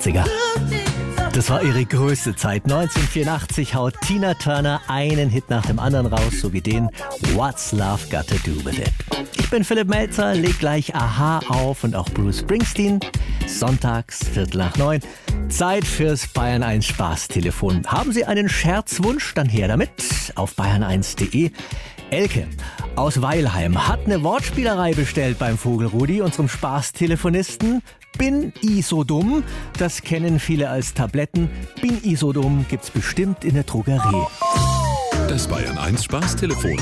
80er. Das war ihre größte Zeit. 1984 haut Tina Turner einen Hit nach dem anderen raus, so wie den What's Love Got to Do With It. Ich bin Philipp Melzer, leg gleich Aha auf und auch Bruce Springsteen. Sonntags, 8:45. Zeit fürs Bayern 1 Spaßtelefon. Haben Sie einen Scherzwunsch? Dann her damit auf bayern1.de. Elke aus Weilheim hat eine Wortspielerei bestellt beim Vogelrudi, unserem Spaßtelefonisten. Bin I so dumm? Das kennen viele als Tabletten. Bin I so dumm gibt's bestimmt in der Drogerie. Das Bayern 1 Spaßtelefon.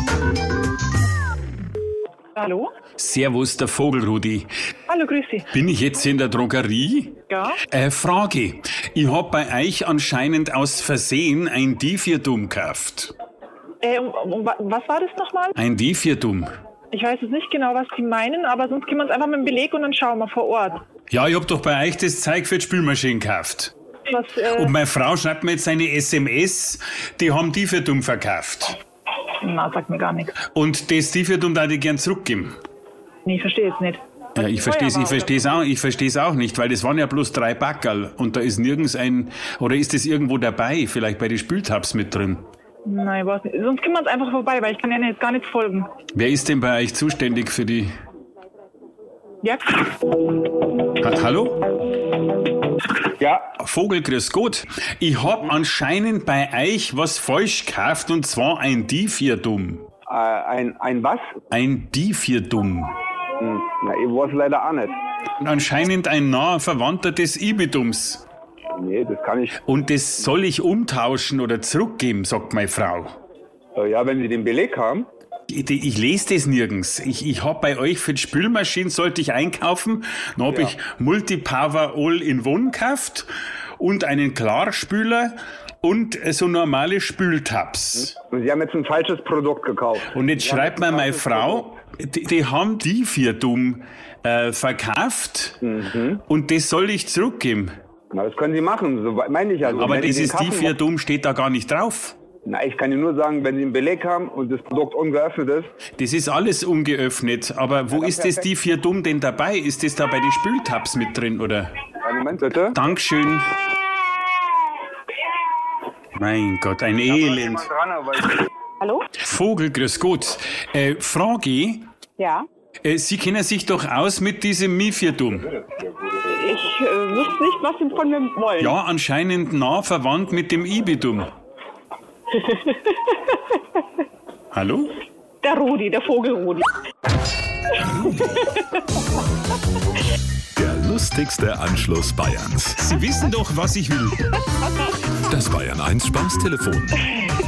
Hallo? Servus, der Vogelrudi. Hallo, grüß Sie. Bin ich jetzt in der Drogerie? Ja? Frage. Ich hab bei euch anscheinend aus Versehen ein Difirtum gekauft. Was war das nochmal? Ein Difirtum. Ich weiß jetzt nicht genau, was Sie meinen, aber sonst gehen wir uns einfach mit dem Beleg und dann schauen wir vor Ort. Ja, ich hab doch bei euch das Zeug für die Spülmaschine gekauft. Und meine Frau schreibt mir jetzt eine SMS, die haben Difirtum verkauft. Na, sagt mir gar nichts. Und das Difirtum darf ich gern zurückgeben. Nee, ich verstehe es nicht. Ja, ich versteh's auch nicht, weil das waren ja bloß 3 Backerl und da ist nirgends oder ist das irgendwo dabei, vielleicht bei den Spültabs mit drin? Nein, ich weiß nicht. Sonst gehen wir uns einfach vorbei, weil ich kann ja jetzt gar nicht folgen. Wer ist denn bei euch zuständig für die... Ja? Hallo? Ja, Vogel, grüß Gott. Ich hab anscheinend bei euch was falsch gekauft und zwar ein Difirtum. ein was? Ein Difirtum. Na, ich weiß leider auch nicht. Anscheinend ein naher Verwandter des Ibidums. Nee, das kann ich. Und das soll ich umtauschen oder zurückgeben, sagt meine Frau. Ja, wenn Sie den Beleg haben. Ich lese das nirgends. Ich hab bei euch für die Spülmaschine, sollte ich einkaufen, dann hab ich Multipower All-in-One gekauft und einen Klarspüler und so normale Spültabs. Und Sie haben jetzt ein falsches Produkt gekauft. Und jetzt schreibt mir meine Frau, die haben Difirtum verkauft und das soll ich zurückgeben. Na, das können Sie machen, so meine ich ja. Also, aber dieses Difirtum steht da gar nicht drauf. Na, ich kann Ihnen nur sagen, wenn Sie einen Beleg haben und das Produkt ungeöffnet ist. Das ist alles ungeöffnet, aber wo ist das Difirtum denn dabei? Ist das da bei den Spültabs mit drin, oder? Einen Moment, bitte. Dankeschön. Mein Gott, ein Elend. Hallo? Vogel, grüß Gott. Frage, Ja? Sie kennen sich doch aus mit diesem Mifirtum. Ich wüsste nicht, was Sie von mir wollen. Ja, anscheinend nah verwandt mit dem Ibidum. Hallo? Der Rudi, der Vogelrudi. Der lustigste Anschluss Bayerns. Sie wissen doch, was ich will. Das Bayern 1 Spaßtelefon.